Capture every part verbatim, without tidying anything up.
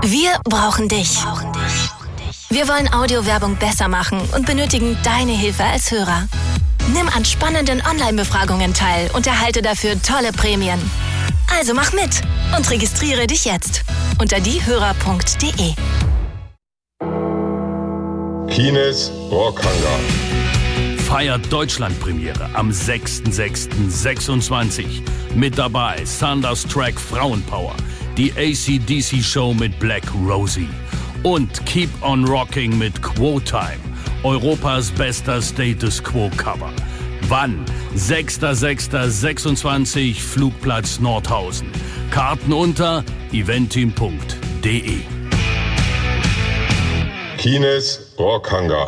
Wir brauchen dich. Wir wollen Audiowerbung besser machen und benötigen deine Hilfe als Hörer. Nimm an spannenden Online-Befragungen teil und erhalte dafür tolle Prämien. Also mach mit und registriere dich jetzt unter diehörer punkt de. Kines Rockhangar feiert Deutschlandpremiere am sechster sechster sechsundzwanzig. Mit dabei Thunderstruck Frauenpower, die A C D C Show mit Black Rosie und Keep on Rocking mit Quo Time, Europas bester Status Quo Cover. Wann? sechster sechster sechsundzwanzig, Flugplatz Nordhausen. Karten unter eventim punkt de. Kines Rockhangar.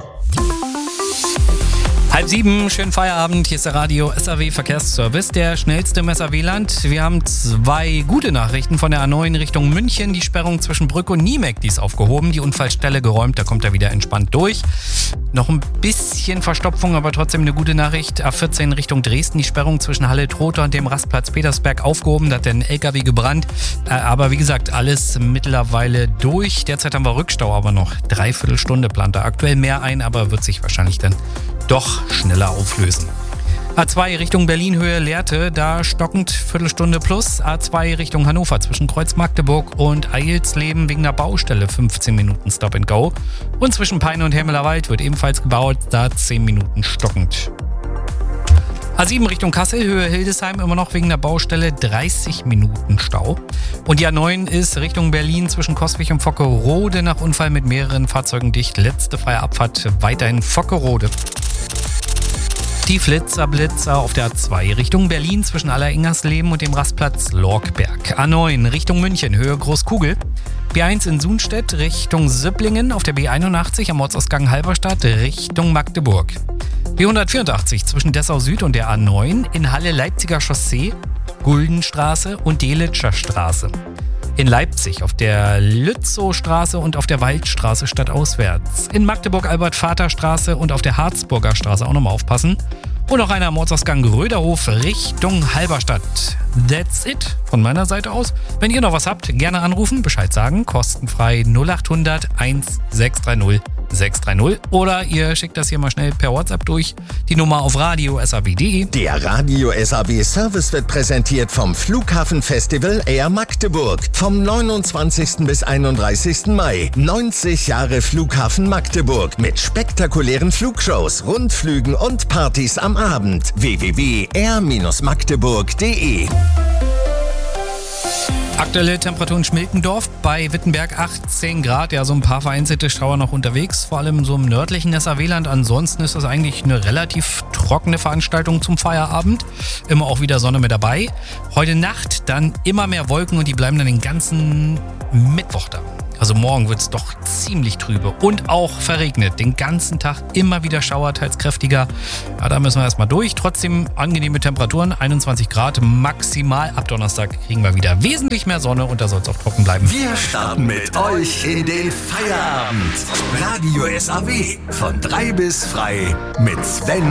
Halb sieben, schönen Feierabend. Hier ist der Radio S A W Verkehrsservice, der schnellste im S A W-Land. Wir haben zwei gute Nachrichten von der A neun Richtung München. Die Sperrung zwischen Brück und Niemek, die ist aufgehoben. Die Unfallstelle geräumt, da kommt er wieder entspannt durch. Noch ein bisschen Verstopfung, aber trotzdem eine gute Nachricht. A vierzehn Richtung Dresden, die Sperrung zwischen Halle-Trotha und dem Rastplatz Petersberg aufgehoben. Da hat ein L K W gebrannt. Aber wie gesagt, alles mittlerweile durch. Derzeit haben wir Rückstau, aber noch dreiviertel Stunde plant er aktuell mehr ein, aber wird sich wahrscheinlich dann doch schneller auflösen. A zwei Richtung Berlin-Höhe Lehrte, da stockend Viertelstunde plus. A zwei Richtung Hannover zwischen Kreuz Magdeburg und Eilsleben wegen der Baustelle fünfzehn Minuten Stop and Go. Und zwischen Peine und Hermelerwald wird ebenfalls gebaut, da zehn Minuten stockend. A sieben Richtung Kassel, Höhe Hildesheim, immer noch wegen der Baustelle dreißig Minuten Stau. Und die A neun ist Richtung Berlin zwischen Coswig und Vockerode nach Unfall mit mehreren Fahrzeugen dicht. Letzte freie Abfahrt weiterhin Vockerode. Die Flitzer Blitzer auf der A zwei Richtung Berlin zwischen Alleringers-Leben und dem Rastplatz Lorkberg. A neun Richtung München, Höhe Großkugel. B eins in Sunstedt Richtung Süpplingen auf der B einundachtzig am Ortsausgang Halberstadt Richtung Magdeburg. B hundertvierundachtzig zwischen Dessau Süd und der A neun in Halle Leipziger Chaussee, Guldenstraße und Delitscher Straße. In Leipzig auf der Lützowstraße und auf der Waldstraße stadtauswärts. In Magdeburg Albert-Vater-Straße und auf der Harzburger Straße auch nochmal aufpassen. Und noch einer am Ortsausgang Röderhof Richtung Halberstadt. That's it von meiner Seite aus. Wenn ihr noch was habt, gerne anrufen, Bescheid sagen. Kostenfrei null acht hundert sechshundertzeinunddreißig sechshundertdreißig oder ihr schickt das hier mal schnell per WhatsApp durch. Die Nummer auf radio punkt s a w punkt de. Der Radio S A W Service wird präsentiert vom Flughafenfestival Air Magdeburg. Vom neunundzwanzigsten bis einunddreißigsten Mai. neunzig Jahre Flughafen Magdeburg mit spektakulären Flugshows, Rundflügen und Partys am Abend. w w w punkt air magdeburg punkt de. Aktuelle Temperatur in Schmilkendorf bei Wittenberg achtzehn Grad. Ja, so ein paar vereinzelte Schauer noch unterwegs, vor allem so im nördlichen S A W-Land. Ansonsten ist das eigentlich eine relativ trockene Veranstaltung zum Feierabend. Immer auch wieder Sonne mit dabei. Heute Nacht dann immer mehr Wolken und die bleiben dann den ganzen Mittwoch da. Also morgen wird es doch ziemlich trübe und auch verregnet. Den ganzen Tag immer wieder Schauer, teils kräftiger. Ja, da müssen wir erstmal durch. Trotzdem angenehme Temperaturen, einundzwanzig Grad maximal. Ab Donnerstag kriegen wir wieder wesentlich mehr Sonne und da soll es auch trocken bleiben. Wir starten mit euch in den Feierabend. Radio S A W von drei bis frei mit Sven